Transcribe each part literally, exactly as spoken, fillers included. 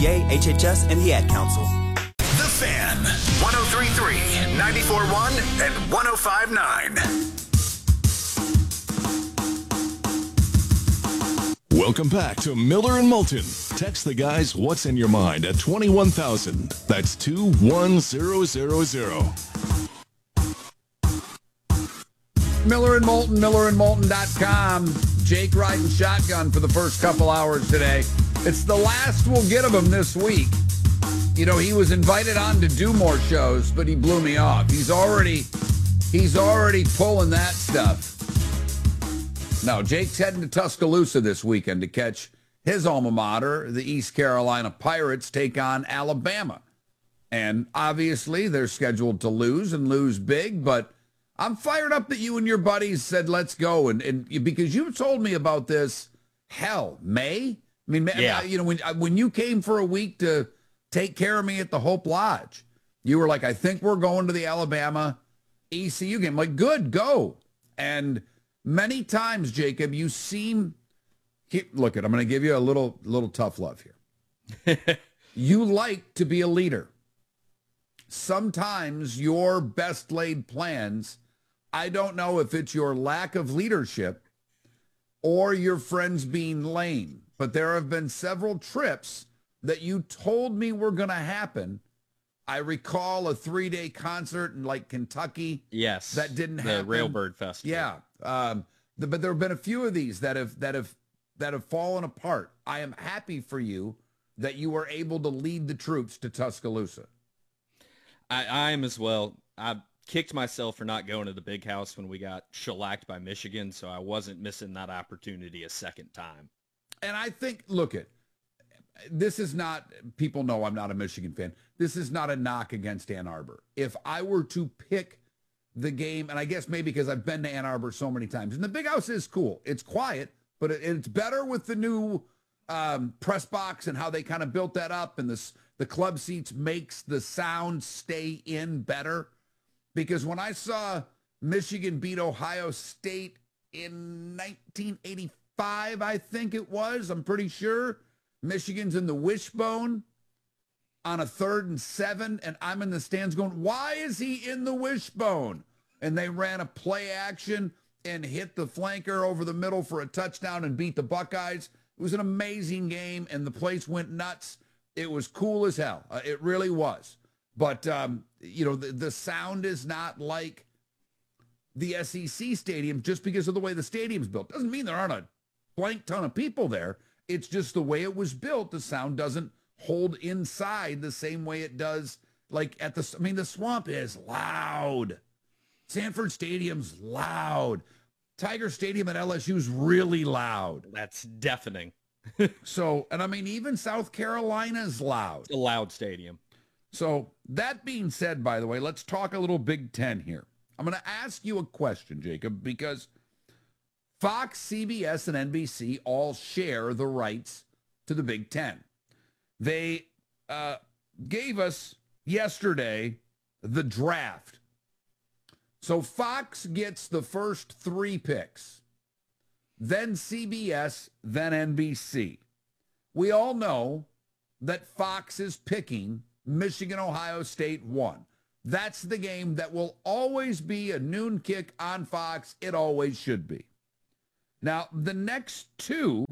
H H S, and the Ad Council. The Fan, one oh three point three, ninety-four point one, and one oh five point nine. Welcome back to Miller and Moulton. Text the guys what's in your mind at twenty-one thousand. That's two one zero zero zero. Miller and Moulton, miller and moulton dot com. Jake riding shotgun for the first couple hours today. It's the last we'll get of him this week. You know, he was invited on to do more shows, but he blew me off. He's already, he's already pulling that stuff. No, Jake's heading to Tuscaloosa this weekend to catch his alma mater, the East Carolina Pirates, take on Alabama. And obviously they're scheduled to lose and lose big, but I'm fired up that you and your buddies said, let's go. And, and because you told me about this, hell, May? I mean, yeah. you know, when, when you came for a week to take care of me at the Hope Lodge, you were like, I think we're going to the Alabama E C U game. I'm like, good, go. And many times, Jacob, you seem, look, I'm going to give you a little, little tough love here. You like to be a leader. Sometimes your best laid plans, I don't know if it's your lack of leadership or your friends being lame, but there have been several trips that you told me were going to happen. I recall a three-day concert in like Kentucky. Yes, that didn't the happen. The Railbird Festival. Yeah, um, the, but there have been a few of these that have that have that have fallen apart. I am happy for you that you were able to lead the troops to Tuscaloosa. I, I am as well. I kicked myself for not going to the Big House when we got shellacked by Michigan, so I wasn't missing that opportunity a second time. And I think, look at. This is not, people know I'm not a Michigan fan. This is not a knock against Ann Arbor. If I were to pick the game, and I guess maybe because I've been to Ann Arbor so many times, and the Big House is cool. It's quiet, but it, it's better with the new um, press box and how they kind of built that up, and this, the club seats makes the sound stay in better. Because when I saw Michigan beat Ohio State in nineteen eighty-five, I think it was, I'm pretty sure, Michigan's in the wishbone on a third and seven, and I'm in the stands going, why is he in the wishbone? And they ran a play action and hit the flanker over the middle for a touchdown and beat the Buckeyes. It was an amazing game, and the place went nuts. It was cool as hell. Uh, it really was. But, um, you know, the, the sound is not like the S E C stadium just because of the way the stadium's built. Doesn't mean there aren't a blank ton of people there. It's just the way it was built. The sound doesn't hold inside the same way it does. Like at the, I mean, the Swamp is loud. Sanford Stadium's loud. Tiger Stadium at L S U's really loud. That's deafening. So, and I mean, even South Carolina's loud. A loud stadium. So that being said, by the way, let's talk a little Big Ten here. I'm going to ask you a question, Jacob, because Fox, C B S, and N B C all share the rights to the Big Ten. They uh, gave us yesterday the draft. So Fox gets the first three picks, then C B S, then N B C. We all know that Fox is picking Michigan, Ohio State one. That's the game that will always be a noon kick on Fox. It always should be. Now, the next two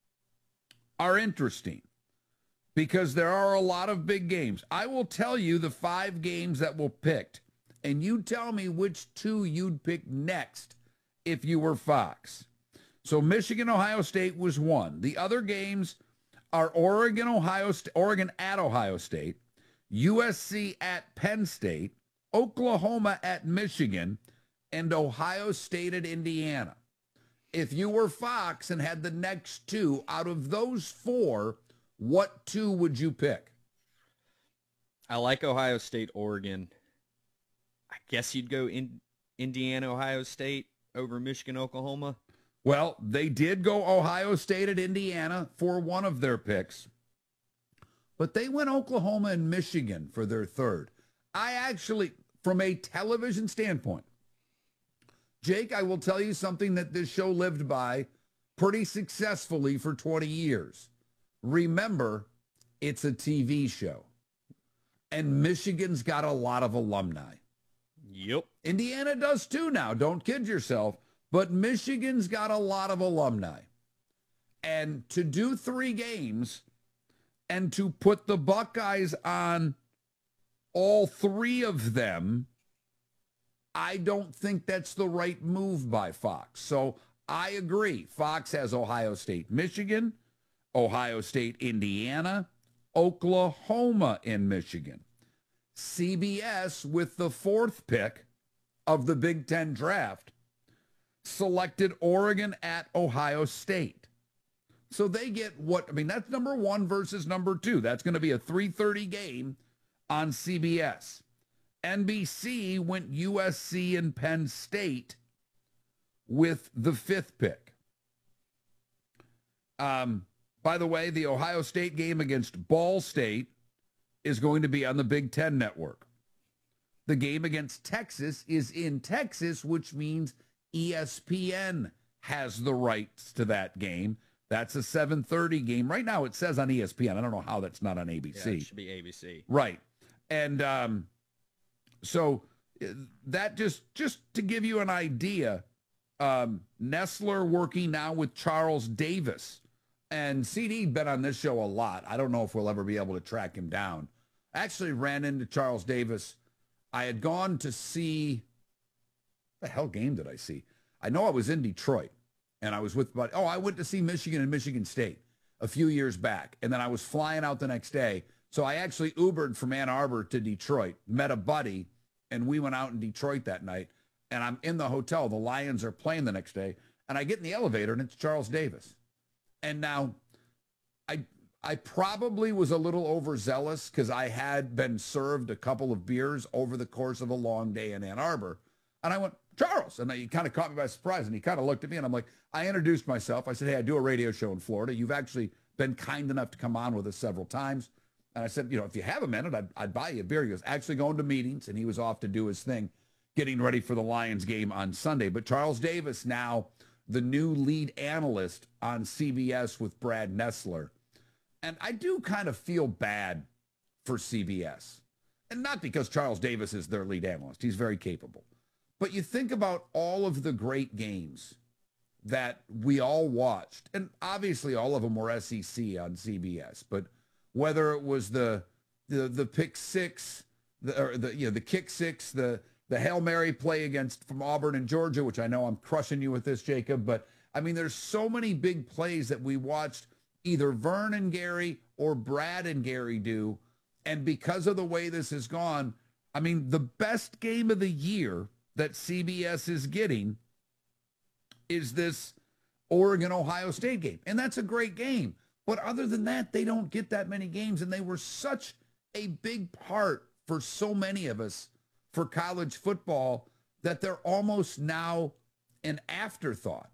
are interesting because there are a lot of big games. I will tell you the five games that were picked, and you tell me which two you'd pick next if you were Fox. So Michigan, Ohio State was one. The other games are Oregon, Ohio St- Oregon at Ohio State, U S C at Penn State, Oklahoma at Michigan, and Ohio State at Indiana. If you were Fox and had the next two, out of those four, what two would you pick? I like Ohio State, Oregon. I guess you'd go in Indiana, Ohio State over Michigan, Oklahoma. Well, they did go Ohio State at Indiana for one of their picks, but they went Oklahoma and Michigan for their third. I actually, from a television standpoint, Jake, I will tell you something that this show lived by pretty successfully for twenty years. Remember, It's a T V show. And Michigan's got a lot of alumni. Yep. Indiana does too now. Don't kid yourself. But Michigan's got a lot of alumni. And to do three games and to put the Buckeyes on all three of them, I don't think that's the right move by Fox. So I agree. Fox has Ohio State, Michigan, Ohio State, Indiana, Oklahoma in Michigan. C B S, with the fourth pick of the Big Ten draft, selected Oregon at Ohio State. So they get what, I mean, that's number one versus number two. That's going to be a three thirty game on C B S. N B C went U S C and Penn State with the fifth pick. Um, by the way, the Ohio State game against Ball State is going to be on the Big Ten Network. The game against Texas is in Texas, which means E S P N has the rights to that game. That's a seven thirty game. Right now it says on E S P N. I don't know how that's not on A B C. Yeah, it should be A B C. Right. And um, so that just, just to give you an idea, um, Nessler working now with Charles Davis. And C D been on this show a lot. I don't know if we'll ever be able to track him down. I actually ran into Charles Davis. I had gone to see, what the hell game did I see? I know I was in Detroit, and I was with, but oh, I went to see Michigan and Michigan State a few years back, and then I was flying out the next day. So I actually Ubered from Ann Arbor to Detroit, met a buddy, and we went out in Detroit that night. And I'm in the hotel. The Lions are playing the next day, and I get in the elevator, and it's Charles Davis. And now, I I probably was a little overzealous because I had been served a couple of beers over the course of a long day in Ann Arbor. And I went, Charles. And he kind of caught me by surprise. And he kind of looked at me, and I'm like, I introduced myself. I said, hey, I do a radio show in Florida. You've actually been kind enough to come on with us several times. And I said, you know, if you have a minute, I'd, I'd buy you a beer. He was actually going to meetings, and he was off to do his thing, getting ready for the Lions game on Sunday. But Charles Davis now the new lead analyst on C B S with Brad Nessler. And I do kind of feel bad for C B S. And not because Charles Davis is their lead analyst. He's very capable. But you think about all of the great games that we all watched, and obviously all of them were S E C on C B S, but whether it was the the the pick six, the or the you know the kick six, the the Hail Mary play against from Auburn and Georgia, which I know I'm crushing you with this, Jacob, but I mean there's so many big plays that we watched either Vern and Gary or Brad and Gary do, and because of the way this has gone, I mean the best game of the year that C B S is getting is this Oregon-Ohio State game. And that's a great game. But other than that, they don't get that many games. And they were such a big part for so many of us for college football that they're almost now an afterthought.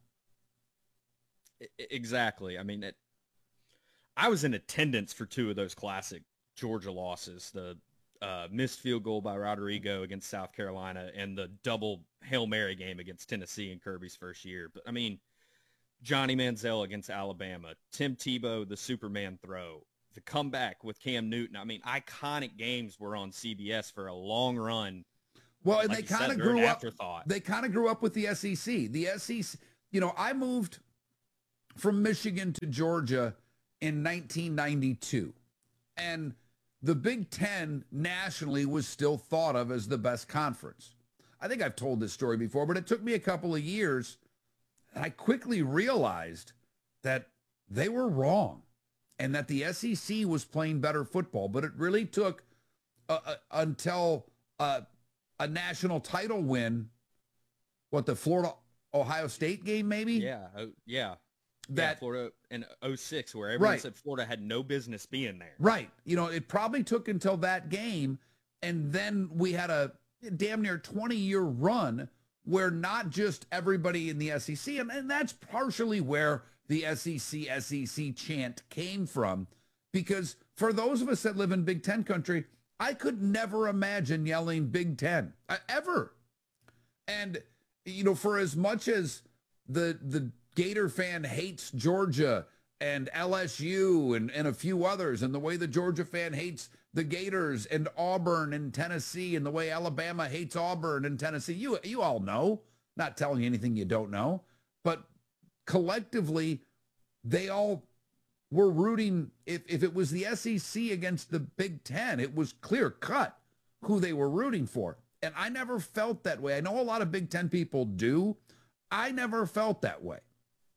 Exactly. I mean, it, I was in attendance for two of those classic Georgia losses, the uh, missed field goal by Rodrigo against South Carolina and the double Hail Mary game against Tennessee in Kirby's first year. But, I mean, Johnny Manziel against Alabama, Tim Tebow, the Superman throw, the comeback with Cam Newton. I mean, iconic games were on C B S for a long run. Well, and like they kind of grew up. They kind of grew up with the S E C. The S E C, you know, I moved from Michigan to Georgia in nineteen ninety-two, and the Big Ten nationally was still thought of as the best conference. I think I've told this story before, but it took me a couple of years. And I quickly realized that they were wrong and that the S E C was playing better football. But it really took uh, uh, until uh, a national title win, what, the Florida-Ohio State game maybe? Yeah, oh, yeah. That yeah, Florida in oh six, where everyone right. said Florida had no business being there. Right. You know, it probably took until that game, and then we had a damn near twenty-year run where not just everybody in the S E C, and, and that's partially where the S E C, S E C chant came from, because for those of us that live in Big Ten country, I could never imagine yelling Big Ten, uh, ever. And, you know, for as much as the the Gator fan hates Georgia and L S U and, and a few others, and the way the Georgia fan hates the Gators and Auburn and Tennessee, and the way Alabama hates Auburn and Tennessee. You, you all know, not telling you anything you don't know, but collectively, they all were rooting. If, if it was the S E C against the Big Ten, it was clear cut who they were rooting for. And I never felt that way. I know a lot of Big Ten people do. I never felt that way.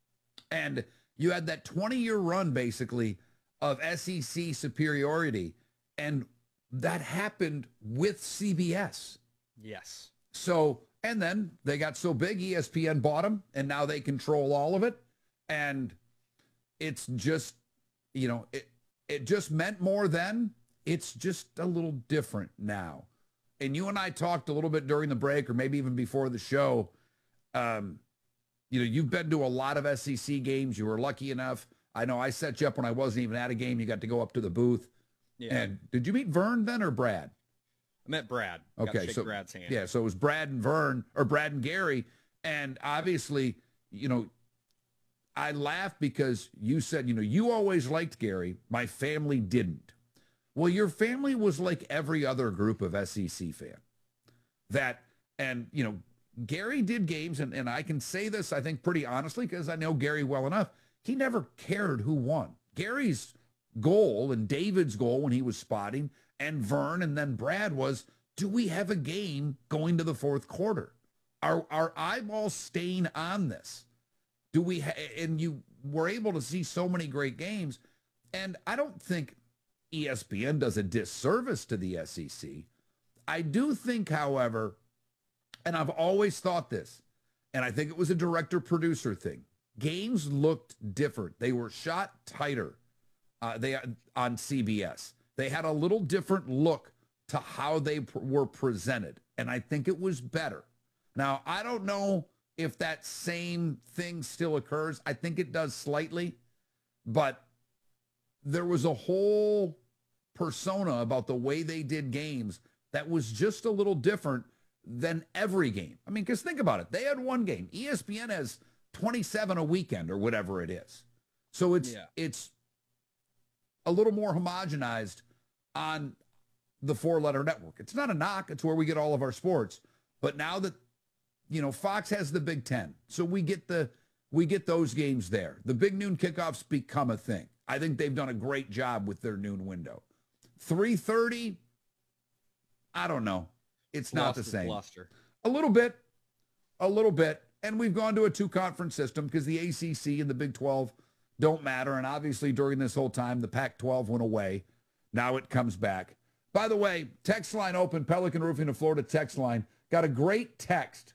And you had that twenty-year run, basically, of S E C superiority. And that happened with C B S. Yes. So, and then they got so big, E S P N bought them, and now they control all of it. And it's just, you know, it, it just meant more then. It's just a little different now. And you and I talked a little bit during the break, or maybe even before the show. Um, you know, you've been to a lot of S E C games. You were lucky enough. I know I set you up when I wasn't even at a game. You got to go up to the booth. Yeah. And did you meet Vern then or Brad? I met Brad. Got to Okay, shake so Brad's hand. yeah, so it was Brad and Vern, or Brad and Gary. And obviously, you know, I laughed because you said, you know, you always liked Gary. My family didn't. Well, your family was like every other group of S E C fan. That, and, you know, Gary did games, and, and I can say this, I think, pretty honestly, because I know Gary well enough. He never cared who won. Gary's goal and David's goal when he was spotting, and Vern and then Brad, was, do we have a game going to the fourth quarter? Are, are eyeballs staying on this? Do we, ha- and you were able to see so many great games. And I don't think E S P N does a disservice to the S E C. I do think, however, and I've always thought this, and I think it was a director-producer thing, games looked different. They were shot tighter uh, they on C B S. They had a little different look to how they pr- were presented, and I think it was better. Now, I don't know if that same thing still occurs. I think it does slightly, but there was a whole persona about the way they did games that was just a little different than every game. I mean, because think about it. They had one game. E S P N has twenty-seven a weekend or whatever it is. So it's Yeah. it's a little more homogenized on the four-letter network. It's not a knock. It's where we get all of our sports. But now that, you know, Fox has the Big Ten, so we get the we get those games there. The big noon kickoffs become a thing. I think they've done a great job with their noon window. three thirty, I don't know. It's not the same. Bluster. A little bit, a little bit. And we've gone to a two-conference system because the A C C and the Big twelve don't matter. And obviously during this whole time, the Pac twelve went away. Now it comes back. By the way, text line open, Pelican Roofing of Florida text line. Got a great text.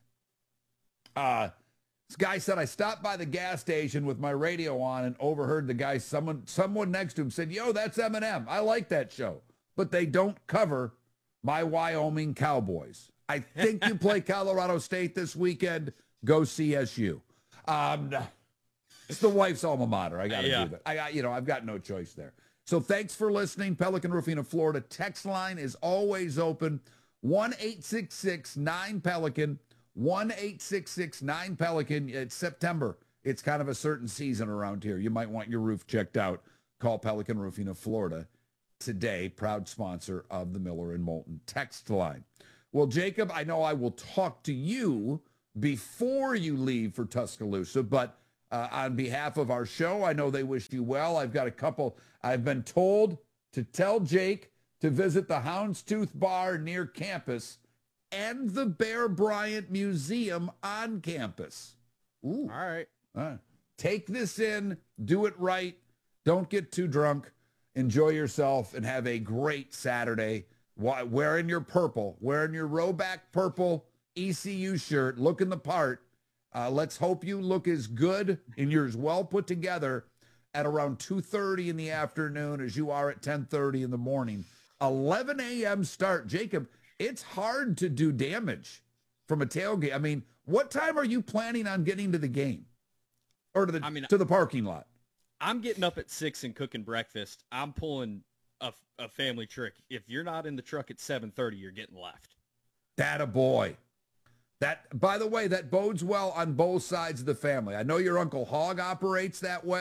Uh, this guy said, I stopped by the gas station with my radio on and overheard the guy, someone someone next to him said, yo, that's Eminem. I like that show. But they don't cover my Wyoming Cowboys. I think you play Colorado State this weekend. Go C S U. Um, it's the wife's alma mater. I got to yeah. do that. I got, you know, I've got no choice there. So thanks for listening. Pelican Roofing of Florida text line is always open. one eight six six nine Pelican. one eight six six nine Pelican. It's September. It's kind of a certain season around here. You might want your roof checked out. Call Pelican Roofing of Florida today. Proud sponsor of the Miller and Moulton text line. Well, Jacob, I know I will talk to you before you leave for Tuscaloosa, but uh, on behalf of our show, I know they wish you well. I've got a couple. I've been told to tell Jake to visit the Houndstooth Bar near campus and the Bear Bryant Museum on campus. Ooh. All right. All right. Take this in. Do it right. Don't get too drunk. Enjoy yourself and have a great Saturday. Wearing your purple, wearing your Roback purple E C U shirt, looking the part. Uh, let's hope you look as good and you're as well put together at around two thirty in the afternoon as you are at ten thirty in the morning. eleven a.m. start. Jacob, it's hard to do damage from a tailgate. I mean, what time are you planning on getting to the game or to the, I mean, to the parking lot? I'm getting up at six and cooking breakfast. I'm pulling a, a family trick. If you're not in the truck at seven thirty, you're getting left. That a boy. That, by the way, that bodes well on both sides of the family. I know your Uncle Hog operates that way.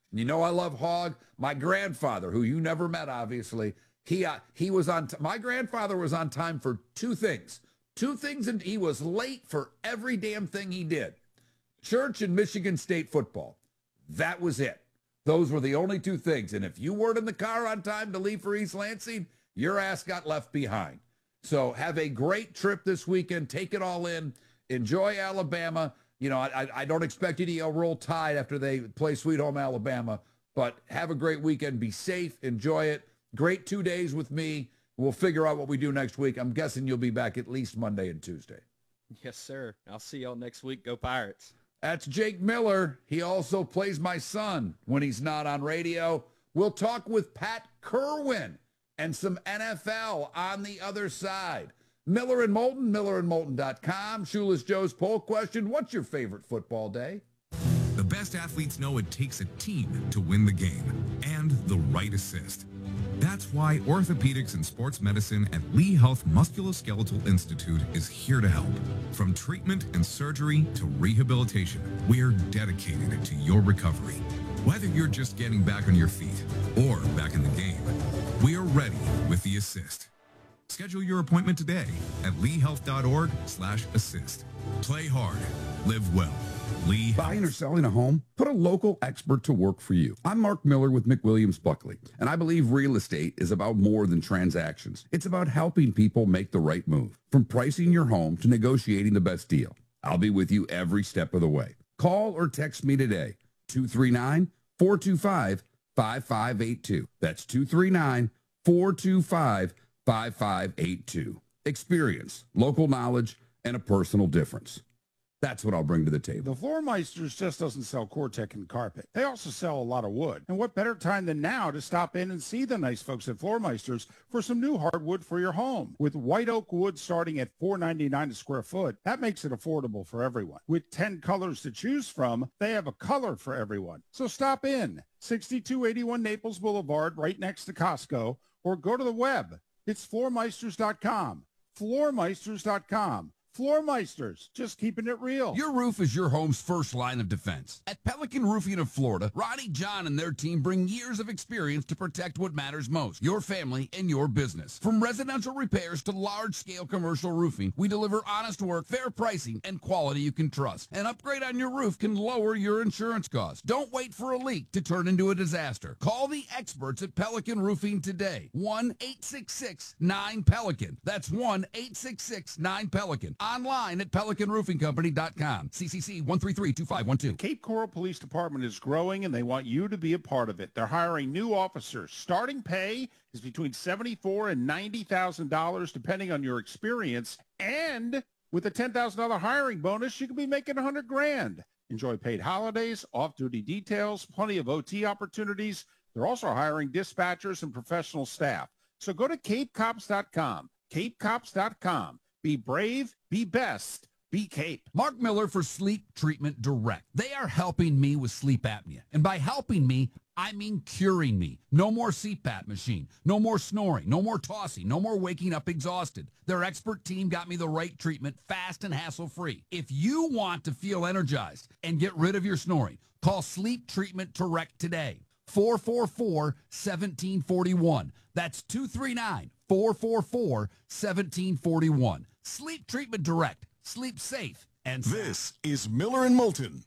You know I love hog. My grandfather, who you never met, obviously, he uh, he was on. T- my grandfather was on time for two things. Two things, and he was late for every damn thing he did. Church and Michigan State football. That was it. Those were the only two things. And if you weren't in the car on time to leave for East Lansing, your ass got left behind. So have a great trip this weekend. Take it all in. Enjoy Alabama. You know, I, I don't expect you to yell Roll Tide after they play Sweet Home Alabama, but have a great weekend. Be safe. Enjoy it. Great two days with me. We'll figure out what we do next week. I'm guessing you'll be back at least Monday and Tuesday. Yes, sir. I'll see y'all next week. Go Pirates. That's Jake Miller. He also plays my son when he's not on radio. We'll talk with Pat Kerwin and some N F L on the other side. Miller and Moulton, miller and moulton dot com. Shoeless Joe's poll question, what's your favorite football day? The best athletes know it takes a team to win the game and the right assist. That's why Orthopedics and Sports Medicine at Lee Health Musculoskeletal Institute is here to help. From treatment and surgery to rehabilitation, we're dedicated to your recovery. Whether you're just getting back on your feet or back in the game, we are ready with the assist. Schedule your appointment today at lee health dot org slash assist. Play hard. Live well. Lee Buying or selling a home? Put a local expert to work for you. I'm Mark Miller with McWilliams Buckley, and I believe real estate is about more than transactions. It's about helping people make the right move, from pricing your home to negotiating the best deal. I'll be with you every step of the way. Call or text me today, two three nine, four two five, five five eight two. That's two three nine, four two five, five five eight two. Experience, local knowledge, and a personal difference. That's what I'll bring to the table. The Floormeisters just doesn't sell Core-Tech and carpet. They also sell a lot of wood. And what better time than now to stop in and see the nice folks at Floormeisters for some new hardwood for your home. With white oak wood starting at four ninety-nine a square foot, that makes it affordable for everyone. With ten colors to choose from, they have a color for everyone. So stop in. sixty-two eighty-one Naples Boulevard, right next to Costco, or go to the web. It's floormeisters dot com. floormeisters dot com. Floormeisters, just keeping it real. Your roof is your home's first line of defense. At Pelican Roofing of Florida, Ronnie John and their team bring years of experience to protect what matters most, your family and your business. From residential repairs to large-scale commercial roofing, we deliver honest work, fair pricing, and quality you can trust. An upgrade on your roof can lower your insurance costs. Don't wait for a leak to turn into a disaster. Call the experts at Pelican Roofing today. one eight six six nine Pelican. That's one eight six six nine Pelican. Online at pelican roofing company dot com. C C C one three three two five one two. Cape Coral Police Department is growing, and they want you to be a part of it. They're hiring new officers. Starting pay is between seventy-four thousand dollars and ninety thousand dollars, depending on your experience. And with a ten thousand dollars hiring bonus, you could be making one hundred grand. Enjoy paid holidays, off-duty details, plenty of O T opportunities. They're also hiring dispatchers and professional staff. So go to cape cops dot com. cape cops dot com. Be brave, be best, be Cape. Mark Miller for Sleep Treatment Direct. They are helping me with sleep apnea. And by helping me, I mean curing me. No more C PAP machine. No more snoring. No more tossing. No more waking up exhausted. Their expert team got me the right treatment, fast and hassle-free. If you want to feel energized and get rid of your snoring, call Sleep Treatment Direct today. four four four, one seven four one. That's two three nine, four four four, one seven four one. Sleep Treatment Direct. Sleep safe and sound. This is Miller and Moulton.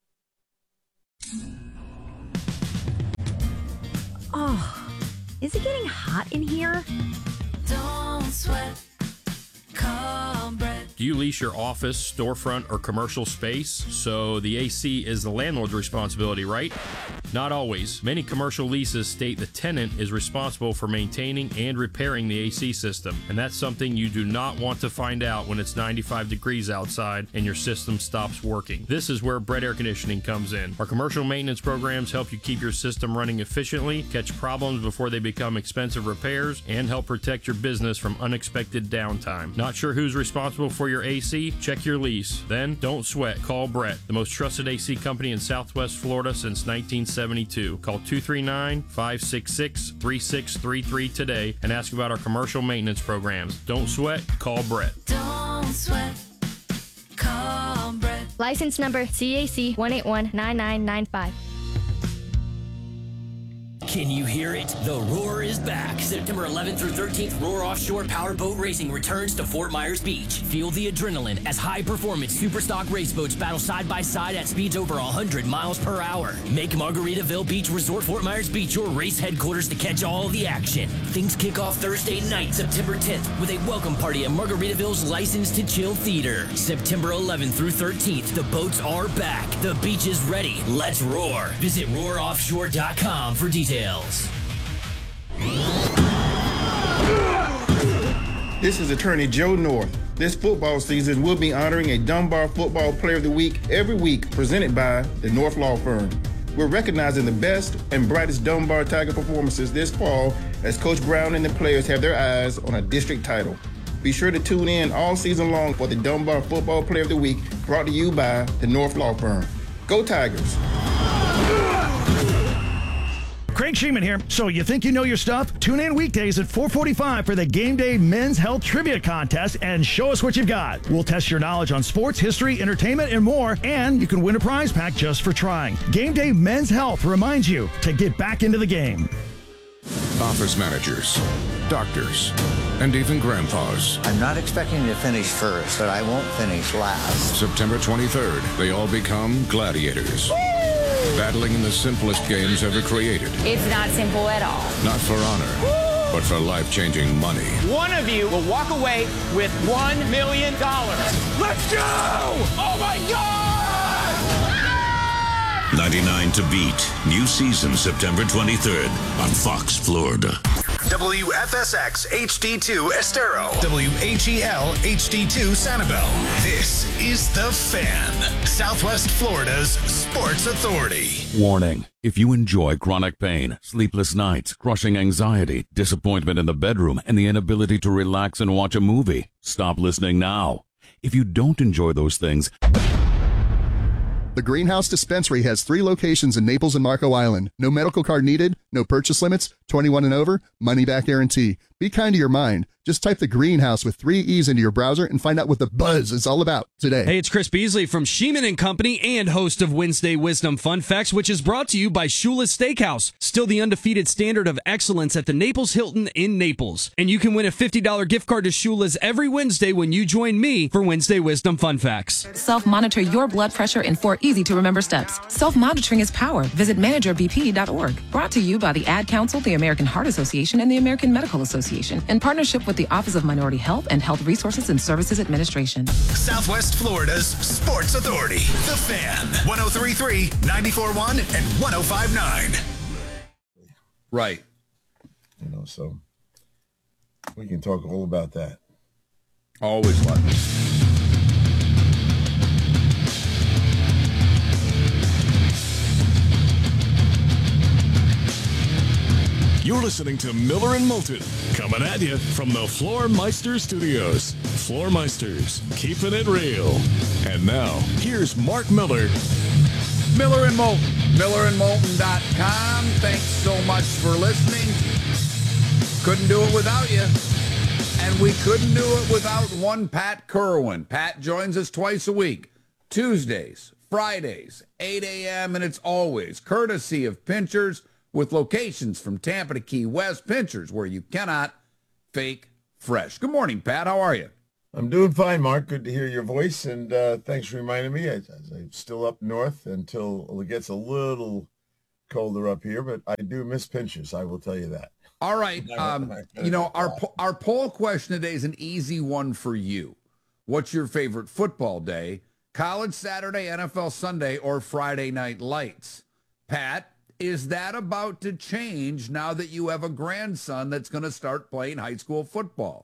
Oh, is it getting hot in here? Don't sweat. Call Brett. Do you lease your office, storefront, or commercial space? So the A C is the landlord's responsibility, right? Not always. Many commercial leases state the tenant is responsible for maintaining and repairing the A C system, and that's something you do not want to find out when it's ninety-five degrees outside and your system stops working. This is where Brett Air Conditioning comes in. Our commercial maintenance programs help you keep your system running efficiently, catch problems before they become expensive repairs, and help protect your business from unexpected downtime. Not sure who's responsible for your A C? Check your lease. Then, don't sweat. Call Brett, the most trusted A C company in Southwest Florida since nineteen seventy-two. Call two three nine, five six six, three six three three today and ask about our commercial maintenance programs. Don't sweat. Call Brett. Don't sweat. Call Brett. License number C A C one eight one nine nine nine five. Can you hear it? The Roar is back. September eleventh through thirteenth, Roar Offshore Powerboat Racing returns to Fort Myers Beach. Feel the adrenaline as high-performance super stock race boats battle side by side at speeds over one hundred miles per hour. Make Margaritaville Beach Resort Fort Myers Beach your race headquarters to catch all the action. Things kick off Thursday night, September tenth, with a welcome party at Margaritaville's License to Chill Theater. September eleventh through thirteenth, the boats are back. The beach is ready. Let's roar. Visit roar offshore dot com for details. This is attorney Joe North. This football season, we'll be honoring a Dunbar Football Player of the Week every week, presented by the North Law Firm. We're recognizing the best and brightest Dunbar Tiger performances this fall as Coach Brown and the players have their eyes on a district title. Be sure to tune in all season long for the Dunbar Football Player of the Week, brought to you by the North Law Firm. Go Tigers! Craig Sheeman here. So you think you know your stuff? Tune in weekdays at four forty-five for the Game Day Men's Health Trivia Contest and show us what you've got. We'll test your knowledge on sports, history, entertainment, and more, and you can win a prize pack just for trying. Game Day Men's Health reminds you to get back into the game. Office managers, doctors, and even grandpas. I'm not expecting to finish first, but I won't finish last. September twenty-third, they all become gladiators. Woo! Battling in the simplest games ever created. It's not simple at all. Not for honor, Woo! But for life-changing money. One of you will walk away with one million dollars. Let's go! Oh my God! ninety-nine to beat. New season September twenty-third on Fox, Florida. W F S X H D two Estero. W H E L H D two Sanibel. This is The Fan, Southwest Florida's sports authority. Warning. If you enjoy chronic pain, sleepless nights, crushing anxiety, disappointment in the bedroom, and the inability to relax and watch a movie, stop listening now. If you don't enjoy those things... The Greenhouse Dispensary has three locations in Naples and Marco Island. No medical card needed, no purchase limits, twenty-one and over, money back guarantee. Be kind to your mind. Just type the Greenhouse with three E's into your browser and find out what the buzz is all about today. Hey, it's Chris Beasley from Sheeman and Company and host of Wednesday Wisdom Fun Facts, which is brought to you by Shula's Steakhouse, still the undefeated standard of excellence at the Naples Hilton in Naples. And you can win a fifty dollars gift card to Shula's every Wednesday when you join me for Wednesday Wisdom Fun Facts. Self-monitor your blood pressure in four easy-to-remember steps. Self-monitoring is power. Visit manager b p dot org. Brought to you by the Ad Council, the American Heart Association, and the American Medical Association, in partnership with the Office of Minority Health and Health Resources and Services Administration. Southwest Florida's sports authority. The Fan. one oh three point three, ninety-four point one, and one oh five point nine. Right. You know, so we can talk all about that. Always love it. You're listening to Miller and Moulton, coming at you from the Floormeister Studios. Floormeisters, keeping it real. And now, here's Mark Miller. Miller and Moulton, miller and moulton dot com. Thanks so much for listening. Couldn't do it without you. And we couldn't do it without one Pat Kerwin. Pat joins us twice a week, Tuesdays, Fridays, eight a.m., and it's always courtesy of Pinchers, with locations from Tampa to Key West. Pinchers, where you cannot fake fresh. Good morning, Pat. How are you? I'm doing fine, Mark. Good to hear your voice, and uh, thanks for reminding me. I, I'm still up north until it gets a little colder up here, but I do miss Pinchers, I will tell you that. All right. Um, you know, our our poll question today is an easy one for you. What's your favorite football day? College Saturday, N F L Sunday, or Friday Night Lights? Pat, is that about to change now that you have a grandson that's going to start playing high school football?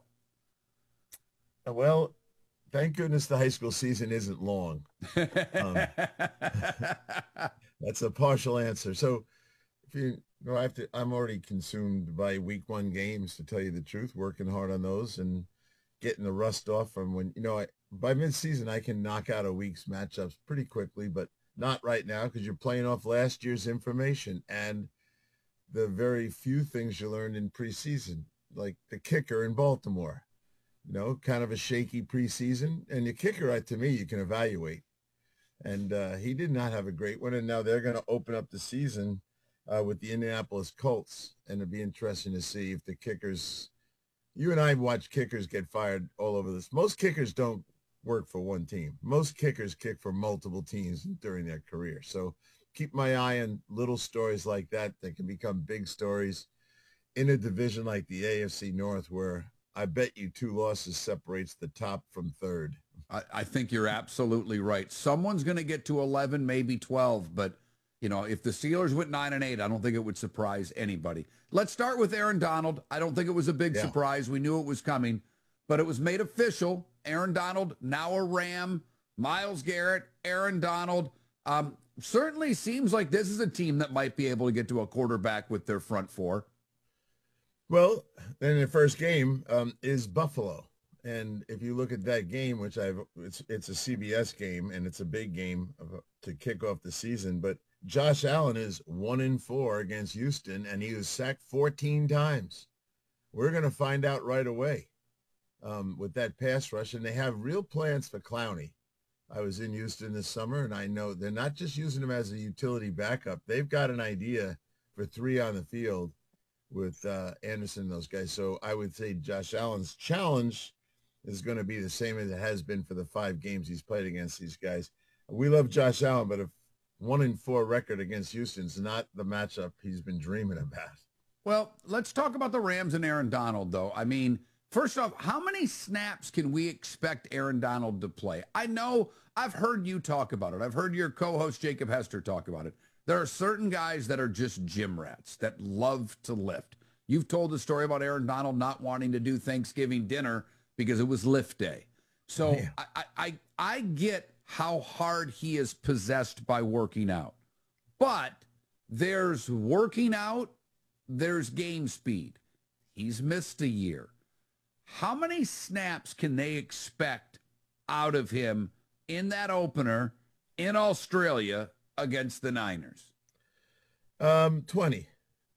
Well, thank goodness the high school season isn't long. Um, that's a partial answer. So if you, you know, I have to, I'm already consumed by week one games, to tell you the truth, working hard on those and getting the rust off from when, you know, I, by mid-season, I can knock out a week's matchups pretty quickly, but not right now, because you're playing off last year's information and the very few things you learned in preseason, like the kicker in Baltimore, you know, kind of a shaky preseason. And the kicker, to me, you can evaluate. And uh, he did not have a great one. And now they're going to open up the season uh, with the Indianapolis Colts, and it'd be interesting to see if the kickers, you and I watch kickers get fired all over this. Most kickers don't work for one team. Most kickers kick for multiple teams during their career. So keep my eye on little stories like that that can become big stories in a division like the A F C North, where I bet you two losses separates the top from third. I, I think you're absolutely right. Someone's going to get to eleven, maybe twelve, but you know, if the Steelers went nine and eight, I don't think it would surprise anybody. Let's start with Aaron Donald. I don't think it was a big Yeah. surprise. We knew it was coming, but it was made official. Aaron Donald, now a Ram. Myles Garrett, Aaron Donald. Um, certainly seems like this is a team that might be able to get to a quarterback with their front four. Well, then the first game um, is Buffalo. And if you look at that game, which I've, it's it's a C B S game, and it's a big game of, to kick off the season, but Josh Allen is one in four against Houston, and he was sacked fourteen times. We're going to find out right away um, with that pass rush, and they have real plans for Clowney. I was in Houston this summer, and I know they're not just using him as a utility backup. They've got an idea for three on the field with uh, Anderson and those guys. So I would say Josh Allen's challenge is going to be the same as it has been for the five games he's played against these guys. We love Josh Allen, but if one in four record against Houston's not the matchup he's been dreaming about. Well, let's talk about the Rams and Aaron Donald, though. I mean, first off, how many snaps can we expect Aaron Donald to play? I know I've heard you talk about it. I've heard your co-host Jacob Hester talk about it. There are certain guys that are just gym rats that love to lift. You've told the story about Aaron Donald not wanting to do Thanksgiving dinner because it was lift day. So Yeah. I, I, I get how hard he is possessed by working out. But there's working out, there's game speed. He's missed a year. How many snaps can they expect out of him in that opener in Australia against the Niners? Um, twenty.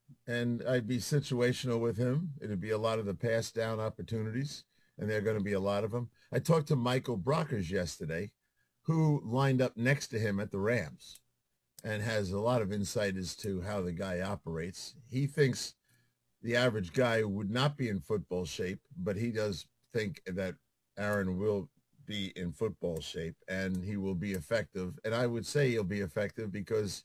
And I'd be situational with him. It'd be a lot of the pass down opportunities, and there are going to be a lot of them. I talked to Michael Brockers yesterday, who lined up next to him at the Rams and has a lot of insight as to how the guy operates. He thinks the average guy would not be in football shape, but he does think that Aaron will be in football shape and he will be effective. And I would say he'll be effective because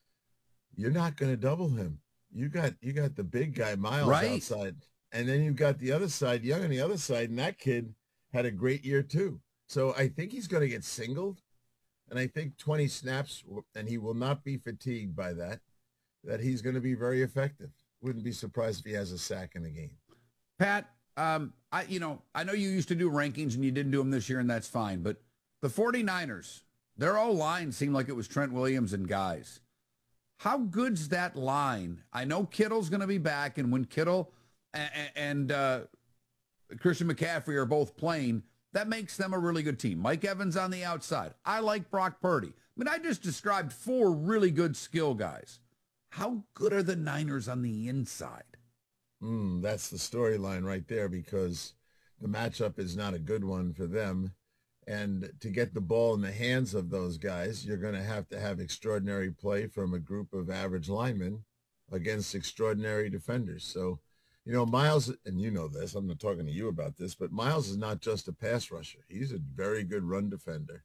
you're not going to double him. You got you got the big guy, Miles, Right. outside. And then you've got the other side, Young on the other side, and that kid had a great year too. So I think he's going to get singled, and I think twenty snaps, and he will not be fatigued by that, that he's going to be very effective. Wouldn't be surprised if he has a sack in the game. Pat, um, I you know, I know you used to do rankings and you didn't do them this year, and that's fine. But the 49ers, their O-line seemed like it was Trent Williams and guys. How good's that line? I know Kittle's going to be back, and when Kittle and, and uh, Christian McCaffrey are both playing, that makes them a really good team. Mike Evans on the outside. I like Brock Purdy. I mean, I just described four really good skill guys. How good are the Niners on the inside? Mm, that's the storyline right there, because the matchup is not a good one for them. And to get the ball in the hands of those guys, you're going to have to have extraordinary play from a group of average linemen against extraordinary defenders. So, you know, Miles, and you know this, I'm not talking to you about this, but Miles is not just a pass rusher. He's a very good run defender,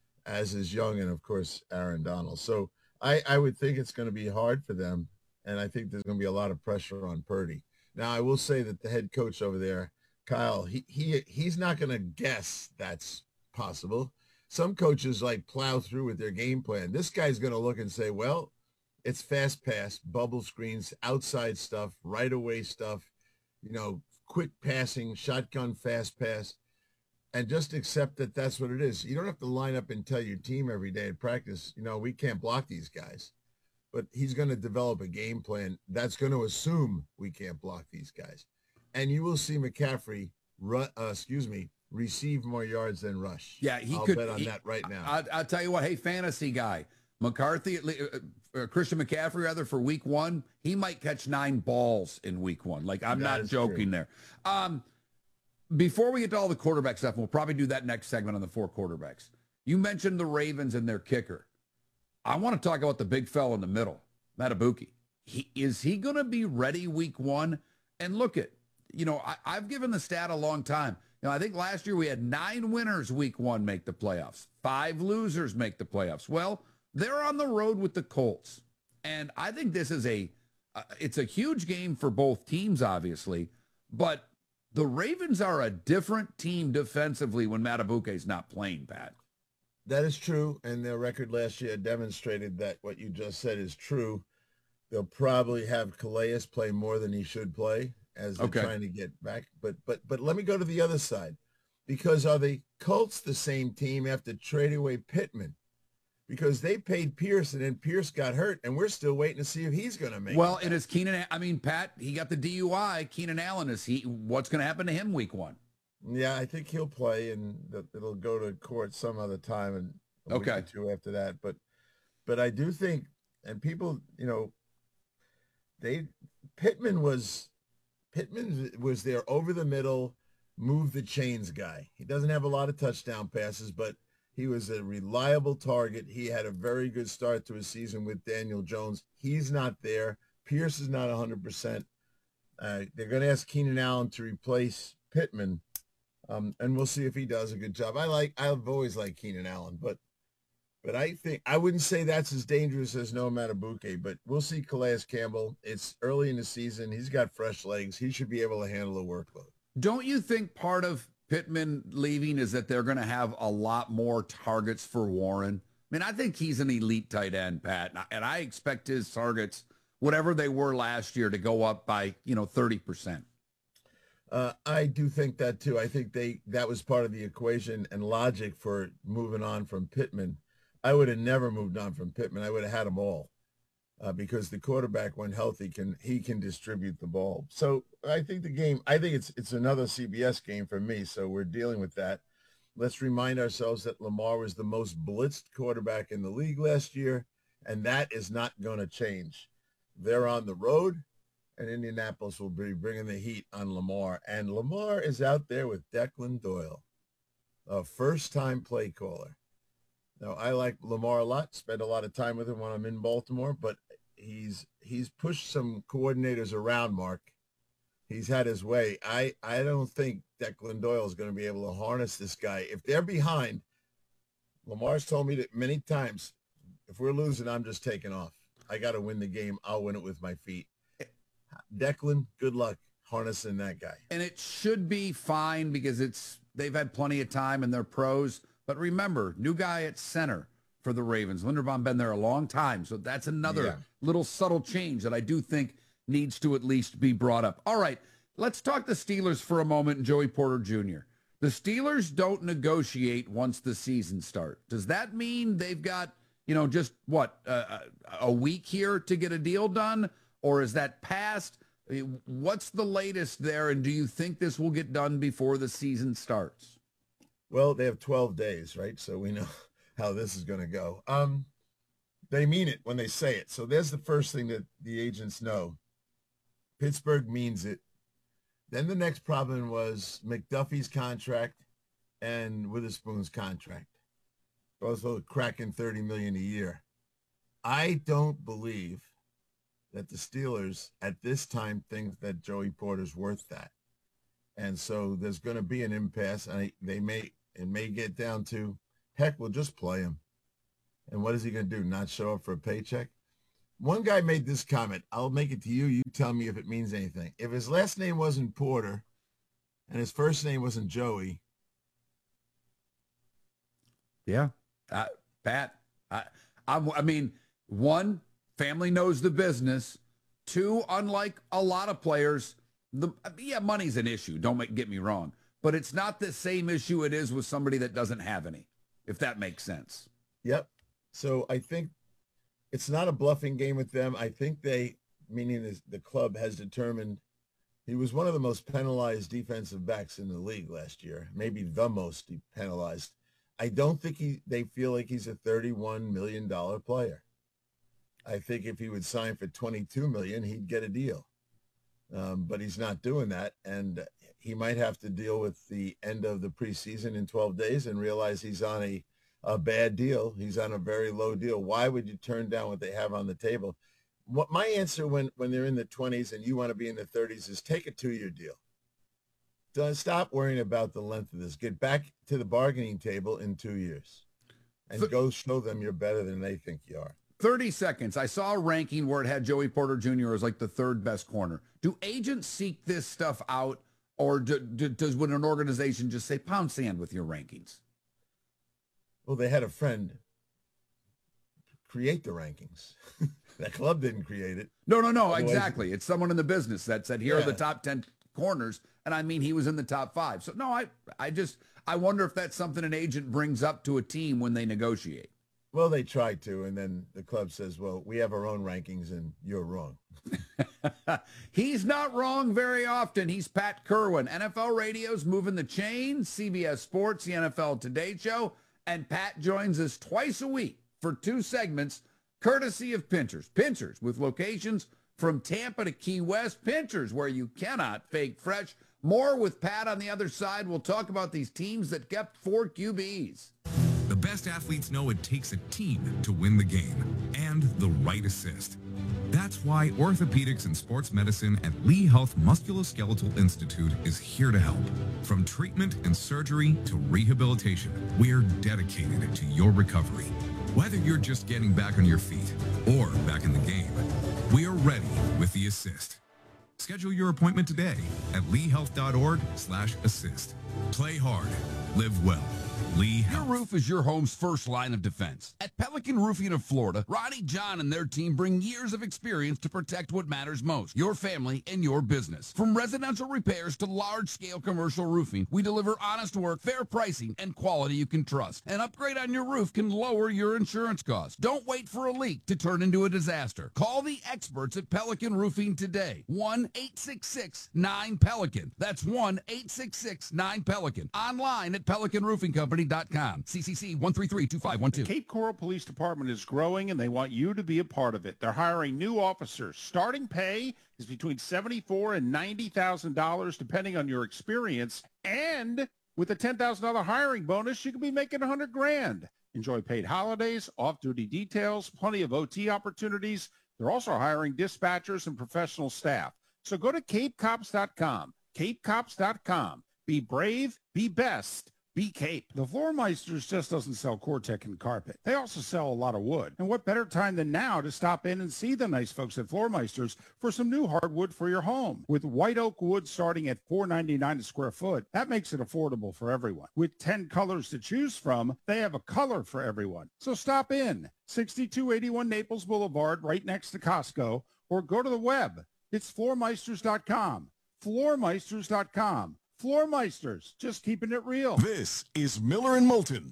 as is Young and, of course, Aaron Donald. So I, I would think it's going to be hard for them, and I think there's going to be a lot of pressure on Purdy. Now, I will say that the head coach over there, Kyle, he he he's not going to guess that's possible. Some coaches like plow through with their game plan. This guy's going to look and say, well, it's fast pass, bubble screens, outside stuff, right away stuff, you know, quick passing, shotgun fast pass, and just accept that that's what it is. You don't have to line up and tell your team every day at practice, you know, we can't block these guys. But he's going to develop a game plan that's going to assume we can't block these guys. And you will see McCaffrey, run, uh, excuse me, receive more yards than rush. Yeah, he I'll could bet on he, that right now. I'll, I'll tell you what. Hey, fantasy guy, McCarthy, uh, uh, Christian McCaffrey, rather, for week one, he might catch nine balls in week one. Like, I'm That not is joking true. there. Um, before we get to all the quarterback stuff, we'll probably do that next segment on the four quarterbacks. You mentioned the Ravens and their kicker. I want to talk about the big fella in the middle, Matabuki. he, is he going to be ready week one? And look at, you know, I, I've given the stat a long time. You know, I think last year we had nine winners week one make the playoffs. Five losers make the playoffs. Well, they're on the road with the Colts. And I think this is a, uh, it's a huge game for both teams, obviously. But the Ravens are a different team defensively when Madubuike is not playing, Pat. That is true, and their record last year demonstrated that what you just said is true. They'll probably have Calais play more than he should play as they're Okay. trying to get back. But but but let me go to the other side, because are the Colts the same team after trading away Pittman? Because they paid Pierce, and then Pierce got hurt, and we're still waiting to see if he's going to make Well, it. and is Keenan, I mean, Pat, he got the D U I. Keenan Allen, is he, what's going to happen to him week one? Yeah, I think he'll play, and th- it'll go to court some other time, and a week Okay. or two after that. But, but I do think, and people, you know, they Pittman was Pittman was their over the middle, move the chains guy. He doesn't have a lot of touchdown passes, but he was a reliable target. He had a very good start to his season with Daniel Jones. He's not there. Pierce is not one hundred percent. Uh, they're going to ask Keenan Allen to replace Pittman. Um, and we'll see if he does a good job. I like, I've always liked Keenan Allen, but, but I think, I wouldn't say that's as dangerous as Noah Madubuike, but we'll see Calais Campbell. It's early in the season. He's got fresh legs. He should be able to handle the workload. Don't you think part of Pittman leaving is that they're going to have a lot more targets for Warren? I mean, I think he's an elite tight end, Pat, and I, and I expect his targets, whatever they were last year, to go up by, you know, thirty percent. Uh, I do think that too. I think they that was part of the equation and logic for moving on from Pittman. I would have never moved on from Pittman. I would have had them all uh, because the quarterback, when healthy, can he can distribute the ball. So I think the game. I think it's it's another C B S game for me. So we're dealing with that. Let's remind ourselves that Lamar was the most blitzed quarterback in the league last year, and that is not going to change. They're on the road. And Indianapolis will be bringing the heat on Lamar. And Lamar is out there with Declan Doyle, a first-time play caller. Now, I like Lamar a lot, spend a lot of time with him when I'm in Baltimore, but he's he's pushed some coordinators around, Mark. He's had his way. I, I don't think Declan Doyle is going to be able to harness this guy. If they're behind, Lamar's told me that many times, if we're losing, I'm just taking off. I got to win the game. I'll win it with my feet. Declan, good luck harnessing that guy. And it should be fine because it's they've had plenty of time and they're pros. But remember, new guy at center for the Ravens. Linderbaum been there a long time. So that's another Yeah. little subtle change that I do think needs to at least be brought up. All right, let's talk the Steelers for a moment and Joey Porter Junior The Steelers don't negotiate once the season starts. Does that mean they've got, you know, just what, uh, a week here to get a deal done? Or is that past? I mean, what's the latest there? And do you think this will get done before the season starts? Well, they have twelve days, right? So we know how this is going to go. Um, they mean it when they say it. So there's the first thing that the agents know. Pittsburgh means it. Then the next problem was McDuffie's contract and Witherspoon's contract. Both are cracking thirty million dollars a year. I don't believe that the Steelers at this time think that Joey Porter's worth that. And so there's going to be an impasse. And they may, it may get down to, heck, we'll just play him. And what is he going to do? Not show up for a paycheck? One guy made this comment. I'll make it to you. You tell me if it means anything. If his last name wasn't Porter and his first name wasn't Joey. Yeah. Uh, Pat, I, I'm, I mean, one, family knows the business. Two, unlike a lot of players, the yeah, money's an issue. Don't make, get me wrong. But it's not the same issue it is with somebody that doesn't have any, if that makes sense. Yep. So I think it's not a bluffing game with them. I think they, meaning the, the club, has determined he was one of the most penalized defensive backs in the league last year, maybe the most penalized. I don't think he they feel like he's a thirty-one million dollars player. I think if he would sign for twenty-two million dollars, he'd get a deal. Um, but he's not doing that, and he might have to deal with the end of the preseason in twelve days and realize he's on a, a bad deal. He's on a very low deal. Why would you turn down what they have on the table? what my answer when, when they're in the twenties and you want to be in the thirties is take a two-year deal. Don't stop worrying about the length of this. Get back to the bargaining table in two years and Th- go show them you're better than they think you are. thirty seconds. I saw a ranking where it had Joey Porter Junior as like the third best corner. Do agents seek this stuff out, or do, do, does when an organization just say pound sand with your rankings? Well, they had a friend create the rankings. That club didn't create it. No, no, no, Otherwise, exactly. It's someone in the business that said, here Yeah. are the top ten corners. And I mean, he was in the top five. So no, I, I just, I wonder if that's something an agent brings up to a team when they negotiate. Well, they tried to, and then the club says, well, we have our own rankings and you're wrong. He's not wrong very often. He's Pat Kerwin. N F L Radio's Moving the Chain, C B S Sports, the N F L Today Show. And Pat joins us twice a week for two segments, courtesy of Pinchers. Pinchers with locations from Tampa to Key West. Pinchers where you cannot fake fresh. More with Pat on the other side. We'll talk about these teams that kept four Q Bs. The best athletes know it takes a team to win the game and the right assist. That's why Orthopedics and Sports Medicine at Lee Health Musculoskeletal Institute is here to help. From treatment and surgery to rehabilitation, we're dedicated to your recovery. Whether you're just getting back on your feet or back in the game, we are ready with the assist. Schedule your appointment today at leehealth.org slash assist. Play hard. Live well. Lee Your roof is your home's first line of defense. At Pelican Roofing of Florida, Ronnie John and their team bring years of experience to protect what matters most, your family and your business. From residential repairs to large-scale commercial roofing, we deliver honest work, fair pricing, and quality you can trust. An upgrade on your roof can lower your insurance costs. Don't wait for a leak to turn into a disaster. Call the experts at Pelican Roofing today. one eight six six nine Pelican. That's one eight six six nine Pelican. Online at pelican roofing company dot com. C C C one three three two five one two. The Cape Coral Police Department is growing, and they want you to be a part of it. They're hiring new officers. Starting pay is between seventy-four thousand dollars and ninety thousand dollars, depending on your experience. And with a ten thousand dollars hiring bonus, you could be making one hundred grand. Enjoy paid holidays, off-duty details, plenty of O T opportunities. They're also hiring dispatchers and professional staff. So go to cape cops dot com. cape cops dot com. Be brave, be best. Be Cape. The Floormeisters just doesn't sell Cortec and carpet. They also sell a lot of wood. And what better time than now to stop in and see the nice folks at Floormeisters for some new hardwood for your home. With white oak wood starting at four ninety-nine a square foot, that makes it affordable for everyone. With ten colors to choose from, they have a color for everyone. So stop in. sixty-two eighty-one Naples Boulevard, right next to Costco, or go to the web. It's floormeisters dot com. floormeisters dot com. Floormeisters, just keeping it real. This is Miller and Moulton.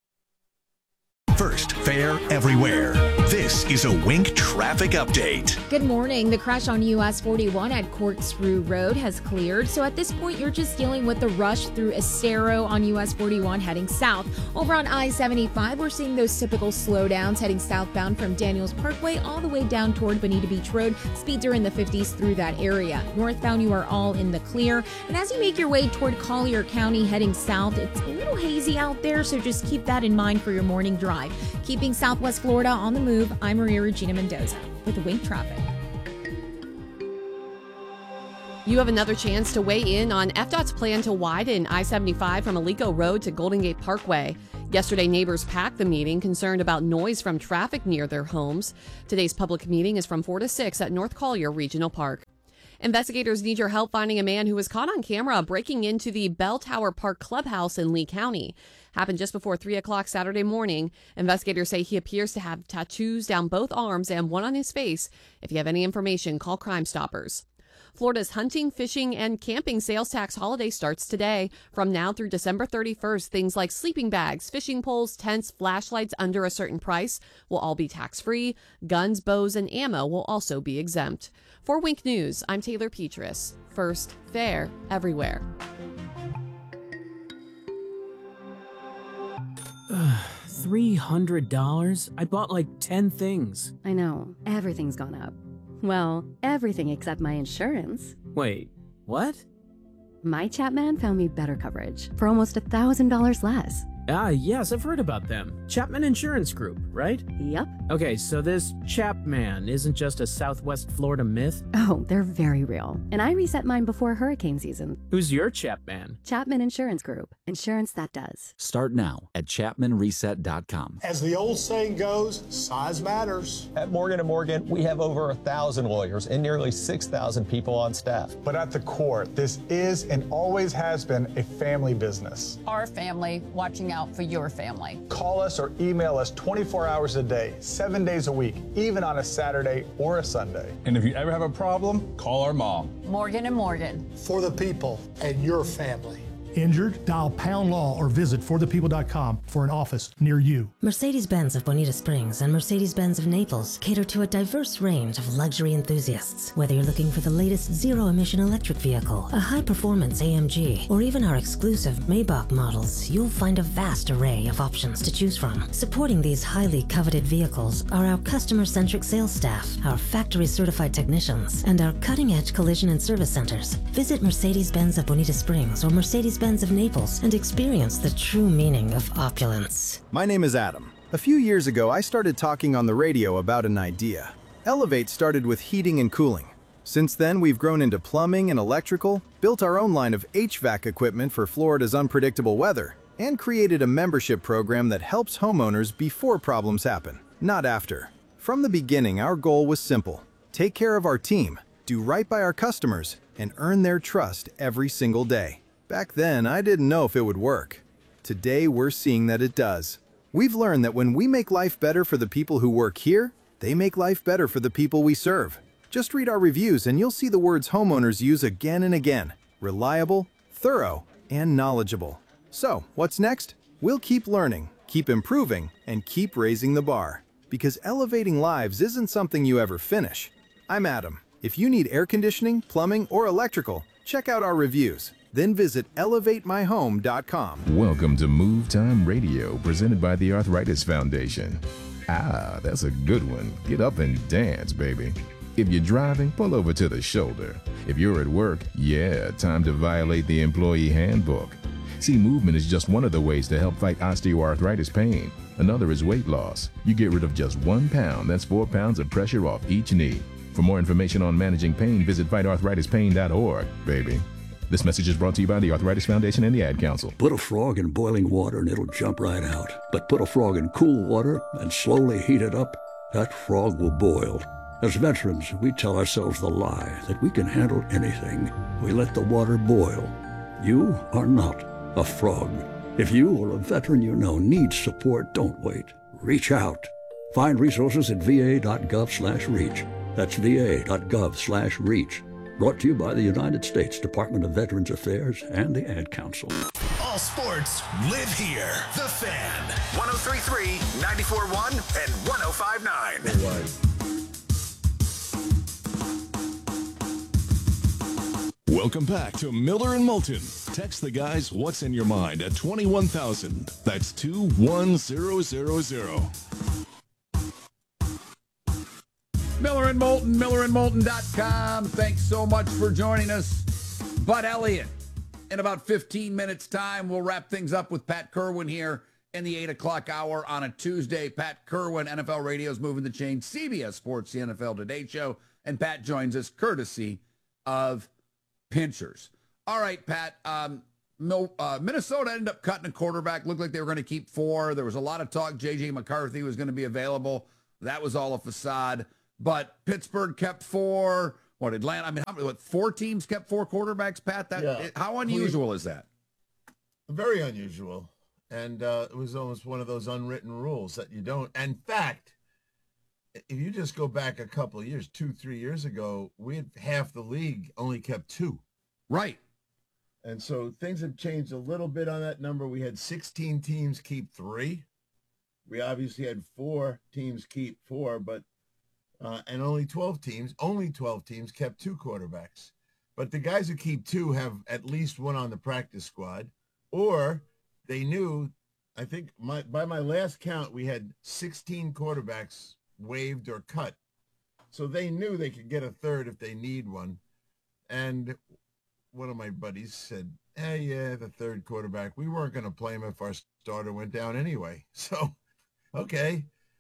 First, fair everywhere. This is a Wink traffic update. Good morning. The crash on U S forty-one at Corkscrew Road has cleared. So at this point, you're just dealing with the rush through Estero on U S forty-one heading south. Over on I seventy-five, we're seeing those typical slowdowns heading southbound from Daniels Parkway all the way down toward Bonita Beach Road. Speeds are in the fifties through that area. Northbound, you are all in the clear. And as you make your way toward Collier County heading south, it's a little hazy out there, so just keep that in mind for your morning drive. Keeping Southwest Florida on the move, I'm Maria Regina Mendoza with the Wink Traffic. You have another chance to weigh in on F DOT's plan to widen I seventy-five from Alico Road to Golden Gate Parkway. Yesterday, neighbors packed the meeting, concerned about noise from traffic near their homes. Today's public meeting is from four to six at North Collier Regional Park. Investigators need your help finding a man who was caught on camera breaking into the Bell Tower Park Clubhouse in Lee County. Happened just before three o'clock Saturday morning. Investigators say he appears to have tattoos down both arms and one on his face. If you have any information, call Crime Stoppers. Florida's hunting, fishing, and camping sales tax holiday starts today. From now through December thirty-first, things like sleeping bags, fishing poles, tents, flashlights under a certain price will all be tax-free. Guns, bows, and ammo will also be exempt. For Wink News, I'm Taylor Petras. First, fair everywhere. three hundred dollars? I bought like ten things. I know. Everything's gone up. Well, everything except my insurance. Wait, what? My Chapman found me better coverage for almost a thousand dollars less. Ah, yes, I've heard about them. Chapman Insurance Group, right? Yup. Okay, so this Chapman isn't just a Southwest Florida myth? Oh, they're very real. And I reset mine before hurricane season. Who's your Chapman? Chapman Insurance Group. Insurance that does. Start now at chapman reset dot com. As the old saying goes, size matters. At Morgan and Morgan, we have over a thousand lawyers and nearly six thousand people on staff. But at the core, this is and always has been a family business. Our family watching out for your family. Call us or email us twenty-four hours a day, seven days a week, even on a Saturday or a Sunday. And if you ever have a problem, call our mom. Morgan and Morgan. For the people and your family. Injured? Dial Pound Law or visit for the people dot com for an office near you. Mercedes-Benz of Bonita Springs and Mercedes-Benz of Naples cater to a diverse range of luxury enthusiasts. Whether you're looking for the latest zero-emission electric vehicle, a high-performance A M G, or even our exclusive Maybach models, you'll find a vast array of options to choose from. Supporting these highly coveted vehicles are our customer-centric sales staff, our factory-certified technicians, and our cutting-edge collision and service centers. Visit Mercedes-Benz of Bonita Springs or Mercedes-Benz of Naples and experience the true meaning of opulence. My name is Adam. A few years ago, I started talking on the radio about an idea. Elevate started with heating and cooling. Since then, we've grown into plumbing and electrical, built our own line of H V A C equipment for Florida's unpredictable weather, and created a membership program that helps homeowners before problems happen, not after. From the beginning, our goal was simple: take care of our team, do right by our customers, and earn their trust every single day. Back then, I didn't know if it would work. Today, we're seeing that it does. We've learned that when we make life better for the people who work here, they make life better for the people we serve. Just read our reviews and you'll see the words homeowners use again and again: reliable, thorough, and knowledgeable. So, what's next? We'll keep learning, keep improving, and keep raising the bar. Because elevating lives isn't something you ever finish. I'm Adam. If you need air conditioning, plumbing, or electrical, check out our reviews. Then visit elevate my home dot com. Welcome to Move Time Radio, presented by the Arthritis Foundation. Ah, that's a good one. Get up and dance, baby. If you're driving, pull over to the shoulder. If you're at work, yeah, time to violate the employee handbook. See, movement is just one of the ways to help fight osteoarthritis pain. Another is weight loss. You get rid of just one pound, that's four pounds of pressure off each knee. For more information on managing pain, visit fight arthritis pain dot org, baby. This message is brought to you by the Arthritis Foundation and the Ad Council. Put a frog in boiling water and it'll jump right out. But put a frog in cool water and slowly heat it up, that frog will boil. As veterans, we tell ourselves the lie that we can handle anything. We let the water boil. You are not a frog. If you or a veteran you know needs support, don't wait. Reach out. Find resources at v a dot gov slash reach. That's v a dot gov slash reach. Brought to you by the United States Department of Veterans Affairs and the Ad Council. All sports live here. The Fan. one oh three point three, ninety-four point one, and one oh five point nine. Welcome back to Miller and Moulton. Text the guys what's in your mind at twenty-one thousand. That's two one zero zero zero. Miller and Moulton, miller and moulton dot com. Thanks so much for joining us. Bud Elliott. In about fifteen minutes' time, we'll wrap things up with Pat Kerwin here in the eight o'clock hour on a Tuesday. Pat Kerwin, N F L Radio's Moving the Chain, C B S Sports, the N F L Today Show. And Pat joins us courtesy of Pinchers. All right, Pat. Um, uh, Minnesota ended up cutting a quarterback. Looked like they were going to keep four. There was a lot of talk J J McCarthy was going to be available. That was all a facade. But Pittsburgh kept four. What, Atlanta? I mean, how, what, four teams kept four quarterbacks, Pat? That Yeah. How unusual is that? Very unusual. And uh, it was almost one of those unwritten rules that you don't. In fact, if you just go back a couple of years, two, three years ago, we had half the league only kept two. Right. And so things have changed a little bit on that number. We had sixteen teams keep three. We obviously had four teams keep four, but Uh, and only twelve teams, only twelve teams kept two quarterbacks. But the guys who keep two have at least one on the practice squad, or they knew, I think my, by my last count, we had sixteen quarterbacks waived or cut. So they knew they could get a third if they need one. And one of my buddies said, hey, yeah, the third quarterback, we weren't going to play him if our starter went down anyway. So, okay.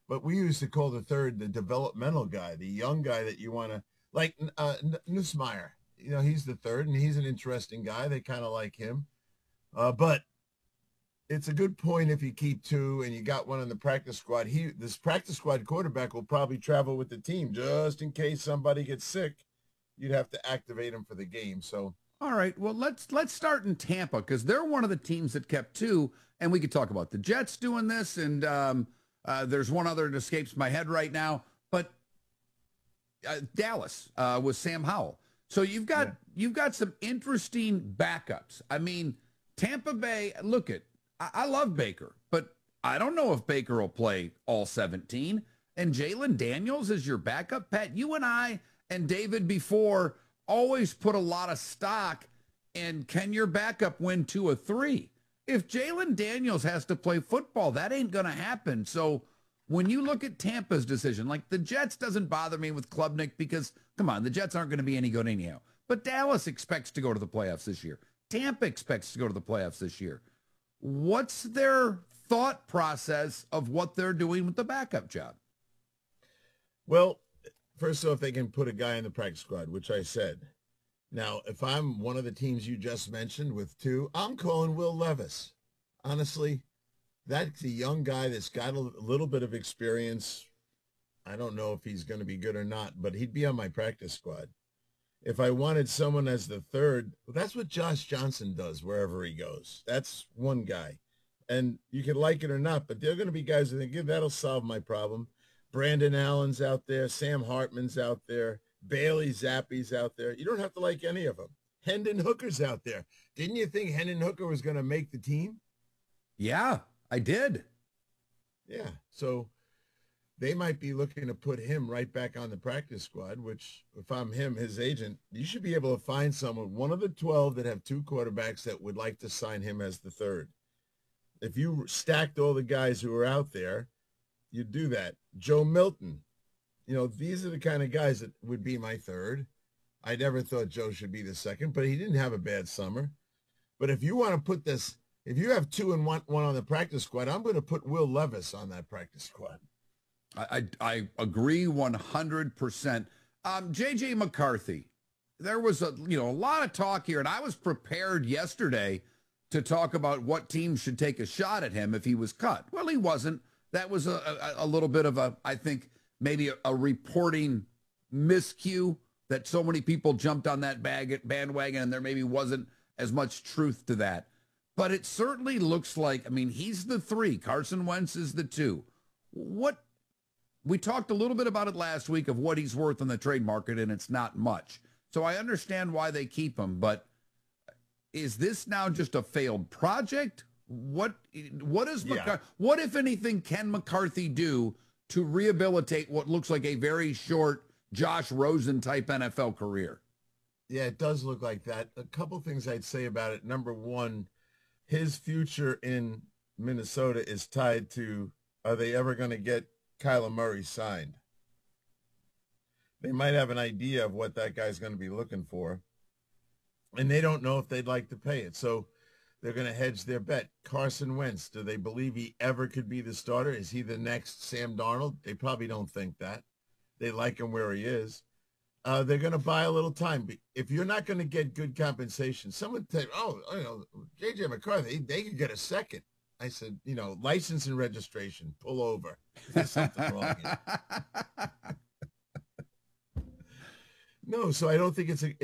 but we used to call the third the developmental guy, the young guy that you want to, like uh, Nussmeier. You know, he's the third, and he's an interesting guy. They kind of like him. Uh, but it's a good point if you keep two and you got one on the practice squad. He, this practice squad quarterback will probably travel with the team just in case somebody gets sick. You'd have to activate him for the game. So, all right, well, let's let's start in Tampa because they're one of the teams that kept two, and we could talk about the Jets doing this, and um, uh, there's one other that escapes my head right now, but uh, Dallas uh, with Sam Howell. So you've got yeah. you've got some interesting backups. I mean, Tampa Bay. Look at. I love Baker, but I don't know if Baker will play all seventeen. And Jalen Daniels is your backup, Pat. You and I and David before always put a lot of stock in can your backup win two or three? If Jalen Daniels has to play football, that ain't going to happen. So when you look at Tampa's decision, like the Jets doesn't bother me with Klubnik because, come on, the Jets aren't going to be any good anyhow. But Dallas expects to go to the playoffs this year. Tampa expects to go to the playoffs this year. What's their thought process of what they're doing with the backup job? Well, first off, they can put a guy in the practice squad, which I said. Now, if I'm one of the teams you just mentioned with two, I'm calling Will Levis. Honestly, that's a young guy that's got a little bit of experience. I don't know if he's going to be good or not, but he'd be on my practice squad. If I wanted someone as the third, well, that's what Josh Johnson does wherever he goes. That's one guy. And you can like it or not, but there are going to be guys that think, yeah, that'll solve my problem. Brandon Allen's out there. Sam Hartman's out there. Bailey Zappi's out there. You don't have to like any of them. Hendon Hooker's out there. Didn't you think Hendon Hooker was going to make the team? Yeah, I did. Yeah, so they might be looking to put him right back on the practice squad, which if I'm him, his agent, you should be able to find someone, one of the twelve that have two quarterbacks that would like to sign him as the third. If you stacked all the guys who are out there, you'd do that. Joe Milton, you know, these are the kind of guys that would be my third. I never thought Joe should be the second, but he didn't have a bad summer. But if you want to put this, if you have two and one, one on the practice squad, I'm going to put Will Levis on that practice squad. I, I agree one hundred percent. Um, J J McCarthy, there was a you know a lot of talk here, and I was prepared yesterday to talk about what teams should take a shot at him if he was cut. Well, he wasn't. That was a, a, a little bit of a, I think, maybe a, a reporting miscue that so many people jumped on that bag, bandwagon, and there maybe wasn't as much truth to that. But it certainly looks like, I mean, he's the three. Carson Wentz is the two. What? We talked a little bit about it last week of what he's worth on the trade market, and it's not much. So I understand why they keep him, but is this now just a failed project? What what is Yeah. McCar- what, if anything, can McCarthy do to rehabilitate what looks like a very short Josh Rosen type N F L career? Yeah, it does look like that. A couple things I'd say about it. Number one, his future in Minnesota is tied to, are they ever going to get Kyler Murray signed? They might have an idea of what that guy's going to be looking for, and they don't know if they'd like to pay it. So they're going to hedge their bet. Carson Wentz, do they believe he ever could be the starter? Is he the next Sam Darnold? They probably don't think that. They like him where he is. Uh, they're going to buy a little time. If you're not going to get good compensation, someone say, oh, you know, J J McCarthy, they could get a second. I said, you know, license and registration, pull over. There's something wrong here. No, so I don't think it's a